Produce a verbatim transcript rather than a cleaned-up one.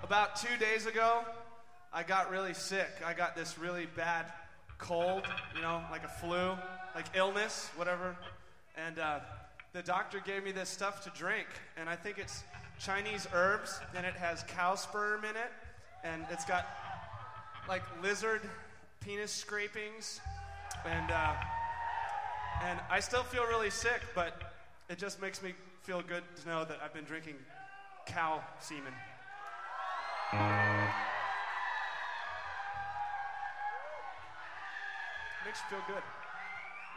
About two days ago, I got really sick. I got this really bad cold, you know, like a flu, like illness, whatever. And uh, the doctor gave me this stuff to drink, and I think it's Chinese herbs, and it has cow sperm in it, and it's got like lizard penis scrapings, and uh, and I still feel really sick, but it just makes me feel good to know that I've been drinking cow semen. Makes you feel good.